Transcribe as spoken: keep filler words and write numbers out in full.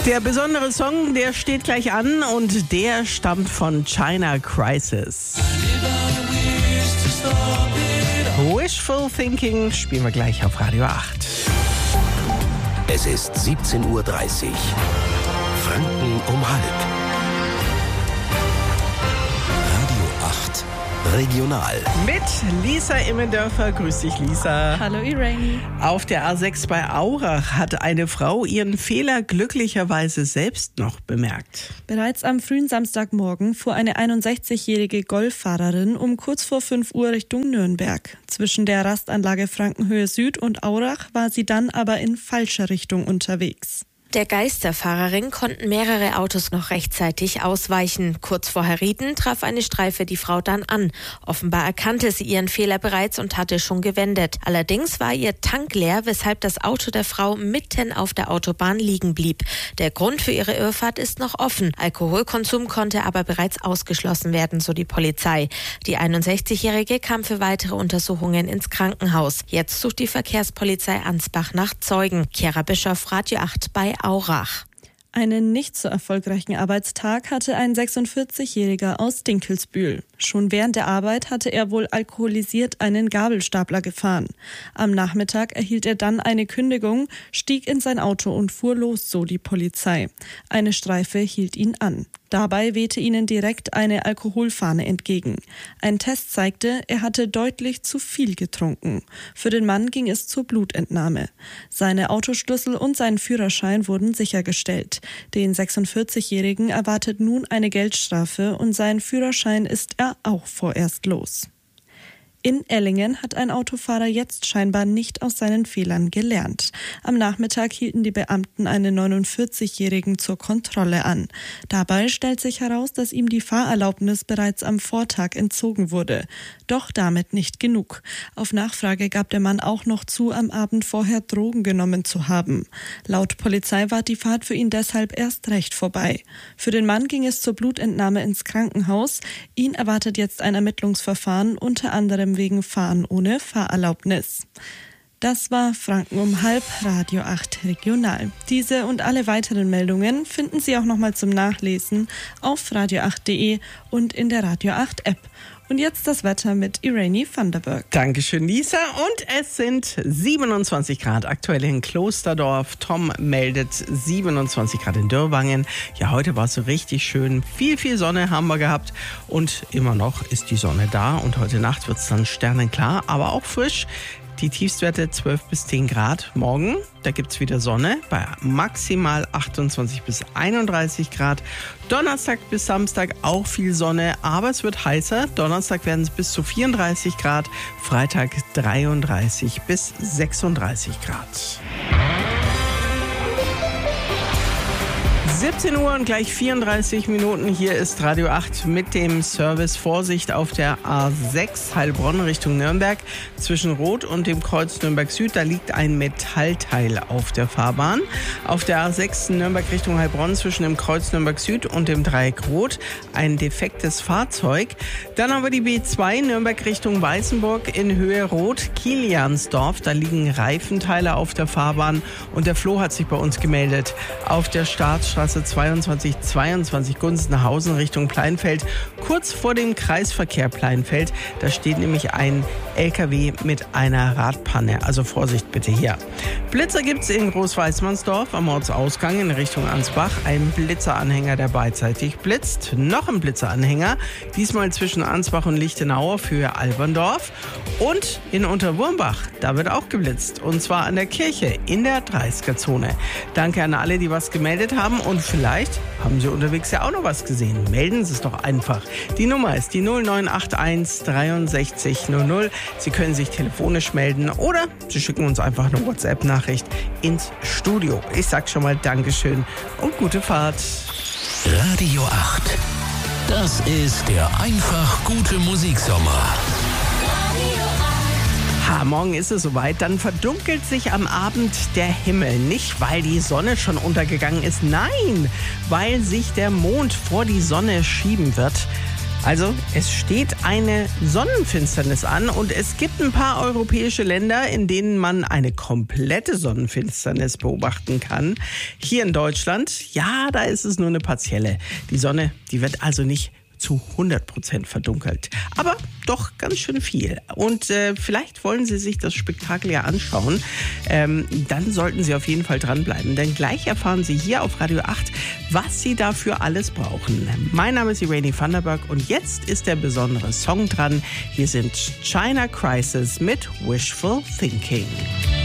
Der besondere Song, der steht gleich an und der stammt von China Crisis. Wishful Thinking spielen wir gleich auf Radio acht. Es ist siebzehn Uhr dreißig. Franken um halb. Radio acht Regional. Mit Lisa Immendörfer. Grüß dich, Lisa. Hallo, Irene. Auf der A sechs bei Aurach hat eine Frau ihren Fehler glücklicherweise selbst noch bemerkt. Bereits am frühen Samstagmorgen fuhr eine einundsechzigjährige Golffahrerin um kurz vor fünf Uhr Richtung Nürnberg. Zwischen der Rastanlage Frankenhöhe Süd und Aurach war sie dann aber in falscher Richtung unterwegs. Der Geisterfahrerin konnten mehrere Autos noch rechtzeitig ausweichen. Kurz vor Herrieden traf eine Streife die Frau dann an. Offenbar erkannte sie ihren Fehler bereits und hatte schon gewendet. Allerdings war ihr Tank leer, weshalb das Auto der Frau mitten auf der Autobahn liegen blieb. Der Grund für ihre Irrfahrt ist noch offen. Alkoholkonsum konnte aber bereits ausgeschlossen werden, so die Polizei. Die einundsechzigjährige kam für weitere Untersuchungen ins Krankenhaus. Jetzt sucht die Verkehrspolizei Ansbach nach Zeugen. Chiara Bischoff, Radio acht bei Aurach. Einen nicht so erfolgreichen Arbeitstag hatte ein sechsundvierzigjähriger aus Dinkelsbühl. Schon während der Arbeit hatte er wohl alkoholisiert einen Gabelstapler gefahren. Am Nachmittag erhielt er dann eine Kündigung, stieg in sein Auto und fuhr los, so die Polizei. Eine Streife hielt ihn an. Dabei wehte ihnen direkt eine Alkoholfahne entgegen. Ein Test zeigte, er hatte deutlich zu viel getrunken. Für den Mann ging es zur Blutentnahme. Seine Autoschlüssel und sein Führerschein wurden sichergestellt. Den sechsundvierzigjährigen erwartet nun eine Geldstrafe und sein Führerschein ist er auch vorerst los. In Ellingen hat ein Autofahrer jetzt scheinbar nicht aus seinen Fehlern gelernt. Am Nachmittag hielten die Beamten einen neunundvierzigjährigen zur Kontrolle an. Dabei stellt sich heraus, dass ihm die Fahrerlaubnis bereits am Vortag entzogen wurde. Doch damit nicht genug. Auf Nachfrage gab der Mann auch noch zu, am Abend vorher Drogen genommen zu haben. Laut Polizei war die Fahrt für ihn deshalb erst recht vorbei. Für den Mann ging es zur Blutentnahme ins Krankenhaus. Ihn erwartet jetzt ein Ermittlungsverfahren, unter anderem wegen Fahren ohne Fahrerlaubnis. Das war Franken um halb, Radio acht Regional. Diese und alle weiteren Meldungen finden Sie auch nochmal zum Nachlesen auf radio acht punkt de und in der Radio acht App. Und jetzt das Wetter mit Irene van der Berg. Dankeschön, Lisa. Und es sind siebenundzwanzig Grad aktuell in Klosterdorf. Tom meldet siebenundzwanzig Grad in Dürrwangen. Ja, heute war es so richtig schön. Viel, viel Sonne haben wir gehabt. Und immer noch ist die Sonne da. Und heute Nacht wird es dann sternenklar, aber auch frisch. Die Tiefstwerte zwölf bis zehn Grad. Morgen, da gibt es wieder Sonne bei maximal achtundzwanzig bis einunddreißig Grad. Donnerstag bis Samstag auch viel Sonne, aber es wird heißer. Donnerstag werden es bis zu vierunddreißig Grad, Freitag dreiunddreißig bis sechsunddreißig Grad. siebzehn Uhr und gleich vierunddreißig Minuten. Hier ist Radio acht mit dem Service. Vorsicht auf der A sechs Heilbronn Richtung Nürnberg. Zwischen Rot und dem Kreuz Nürnberg Süd, da liegt ein Metallteil auf der Fahrbahn. Auf der A sechs Nürnberg Richtung Heilbronn zwischen dem Kreuz Nürnberg Süd und dem Dreieck Rot ein defektes Fahrzeug. Dann haben wir die B zwei Nürnberg Richtung Weißenburg in Höhe Rot Kiliansdorf. Da liegen Reifenteile auf der Fahrbahn und der Flo hat sich bei uns gemeldet. Auf der Staatsstraße zweiundzwanzig zweiundzwanzig Gunzenhausen Richtung Pleinfeld, kurz vor dem Kreisverkehr Pleinfeld. Da steht nämlich ein L K W mit einer Radpanne. Also Vorsicht bitte hier. Blitzer gibt's in Großweißmannsdorf am Ortsausgang in Richtung Ansbach. Ein Blitzeranhänger, der beidseitig blitzt. Noch ein Blitzeranhänger, diesmal zwischen Ansbach und Lichtenau auf Höhe Alberndorf. Und in Unterwurmbach, da wird auch geblitzt. Und zwar an der Kirche in der dreißiger-Zone. Danke an alle, die was gemeldet haben. Und vielleicht haben Sie unterwegs ja auch noch was gesehen. Melden Sie es doch einfach. Die Nummer ist die null neun acht eins dreiundsechzig null null. Sie können sich telefonisch melden oder Sie schicken uns einfach eine WhatsApp-Nachricht ins Studio. Ich sag schon mal Dankeschön und gute Fahrt. Radio acht. Das ist der einfach gute Musiksommer. Ha, morgen ist es soweit, dann verdunkelt sich am Abend der Himmel. Nicht, weil die Sonne schon untergegangen ist, nein, weil sich der Mond vor die Sonne schieben wird. Also, es steht eine Sonnenfinsternis an und es gibt ein paar europäische Länder, in denen man eine komplette Sonnenfinsternis beobachten kann. Hier in Deutschland, ja, da ist es nur eine partielle. Die Sonne, die wird also nicht zu hundert Prozent verdunkelt. Aber doch ganz schön viel. Und äh, vielleicht wollen Sie sich das Spektakel ja anschauen. Ähm, dann sollten Sie auf jeden Fall dranbleiben. Denn gleich erfahren Sie hier auf Radio acht, was Sie dafür alles brauchen. Mein Name ist Irene Vanderberg und jetzt ist der besondere Song dran. Hier sind China Crisis mit Wishful Thinking.